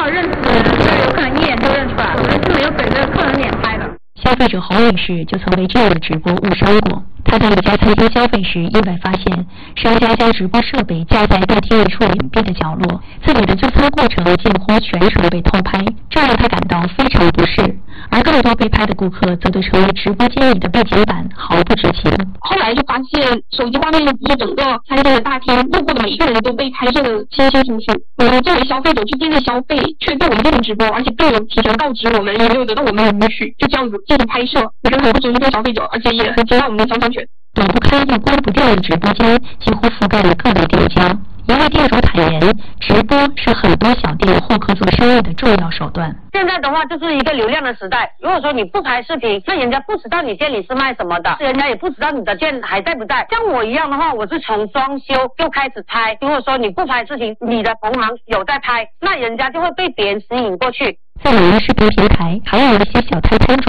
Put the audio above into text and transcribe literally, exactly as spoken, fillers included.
认识的人，就有可能一眼就认出来。我们是没有怼着客人脸拍的。 消费者侯女士就曾被这样的直播误伤过。她在一家餐厅消费时，意外发现商家将直播设备架在大厅一处隐蔽的角落，自己的就餐过程近乎全程被偷拍，这让她感到非常不适。而更多被拍的顾客则对成为直播间里的背景板毫不知情。 后来就发现手机画面就整个餐厅的大厅，路过的每一个人都被拍摄的清清楚楚。我们作为消费者去进行消费，却对我们进行直播，而且并没有提前告知我们，也没有得到我们的允许，就这样子进行拍摄，我觉得很不尊重消费者，而且也很侵犯我们的肖像权。 躲不开又关不掉的直播间，几乎覆盖了各类店家。一位店主坦言，直播是很多小店获客做生意的重要手段。 现在的话就是一个流量的时代，如果说你不拍视频，那人家不知道你店里是卖什么的，人家也不知道你的店还在不在。像我一样的话，我是从装修就开始拍，如果说你不拍视频，你的同行有在拍，那人家就会被别人吸引过去。 在某一视频平台，还有一些小摊摊主